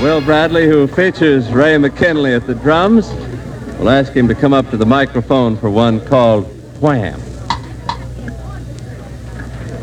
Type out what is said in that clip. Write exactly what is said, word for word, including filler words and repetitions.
Will Bradley, who features Ray McKinley at the drums. We'll ask him to come up to the microphone for one called Wham!